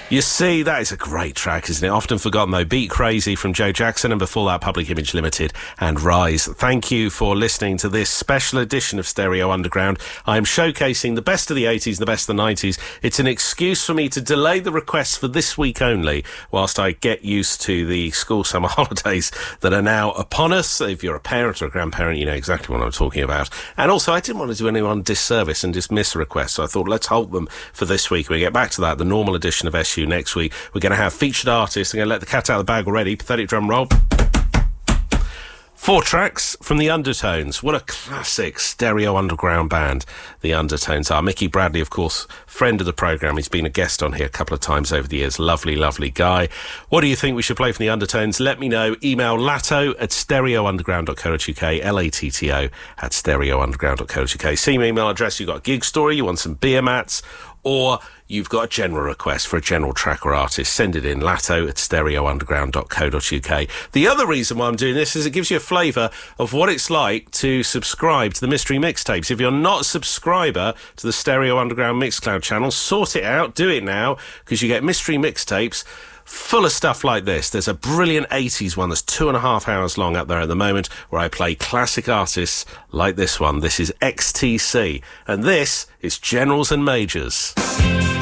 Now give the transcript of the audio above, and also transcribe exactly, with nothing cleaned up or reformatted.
You see, that is a great track, isn't it? Often forgotten, though. Beat Crazy from Joe Jackson, and before that, Public Image Limited and Rise. Thank you for listening to this special edition of Stereo Underground. I am showcasing the best of the eighties, the best of the nineties. It's an excuse for me to delay the requests for this week only, whilst I get used to the school summer holidays that are now upon us. If you're a parent or a grandparent, you know exactly what I'm talking about. And also, I didn't want to do anyone disservice and dismiss a request, so I thought, let's hold them for this week. We get back to that, the normal edition of S U next week. We're going to have featured artists. I'm going to let the cat out of the bag already. Pathetic drum roll. Four tracks from the Undertones. What a classic stereo underground band the Undertones are. Mickey Bradley, of course, friend of the programme. He's been a guest on here a couple of times over the years. Lovely, lovely guy. What do you think we should play from the Undertones? Let me know. Email latto at stereo underground dot co dot uk, L A T T O at stereo underground dot co dot uk. Same email address. You've got a gig story, you want some beer mats, or you've got a general request for a general track or artist, send it in, latto at stereo underground dot co dot uk. The other reason why I'm doing this is it gives you a flavour of what it's like to subscribe to the Mystery Mixtapes. If you're not a subscriber to the Stereo Underground Mixcloud channel, sort it out, do it now, because you get Mystery Mixtapes full of stuff like this. There's a brilliant eighties one that's two and a half hours long up there at the moment, where I play classic artists like this one. This is X T C, and this is Generals and Majors.